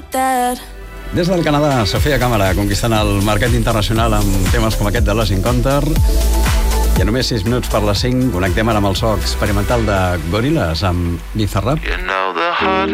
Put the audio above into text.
that. Des del Canadà, Sofia Cámara, conquistant el mercat internacional amb temes com aquest de Lost Encounter. I a només 6 minuts per les 5 connectem ara amb el so experimental de Gorillaz amb Bizarrap.